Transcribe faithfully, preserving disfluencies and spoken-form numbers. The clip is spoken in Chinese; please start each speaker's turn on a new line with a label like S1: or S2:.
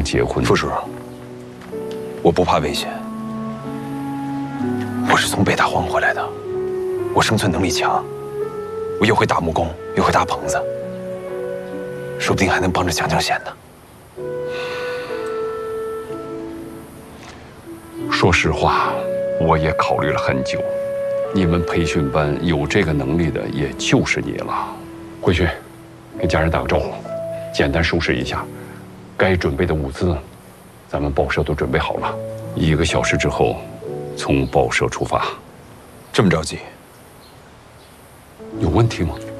S1: 结婚。
S2: 副叔，我不怕危险。我是从北大荒回来的，我生存能力强，我又会打木工，又会搭棚子，说不定还能帮着讲讲线呢。
S1: 说实话，我也考虑了很久。你们培训班有这个能力的，也就是你了。回去，跟家人打个招呼，简单收拾一下，该准备的物资，咱们报社都准备好了。一个小时之后，从报社出发。
S2: 这么着急？
S1: 有问题吗？